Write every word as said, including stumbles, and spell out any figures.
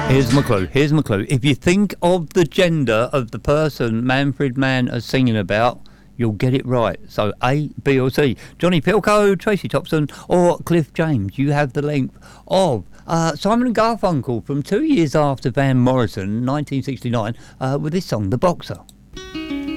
Here's my clue. Here's my clue. If you think of the gender of the person Manfred Mann is singing about, you'll get it right. So A, B or C. Johnny Pilcoe, Tracy Thompson or Cliff James. You have the length of uh, Simon and Garfunkel from two years after Van Morrison, nineteen sixty-nine, uh, with this song, The Boxer.